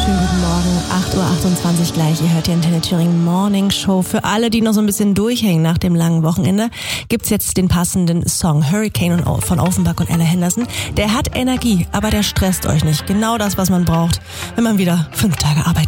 wunderschönen guten Morgen. 8.28 Uhr gleich. Ihr hört die Antenne Thüringen Morning Show. Für alle, die noch so ein bisschen durchhängen nach dem langen Wochenende, gibt's jetzt den passenden Song Hurricane von Offenbach und Ella Henderson. Der hat Energie, aber der stresst euch nicht. Genau das, was man braucht, wenn man wieder 5 Tage arbeiten